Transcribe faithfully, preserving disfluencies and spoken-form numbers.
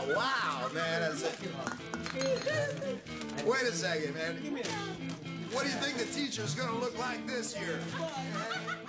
Wow, man. That's it. Wait a second, man. What do you think the teacher's going to look like this year?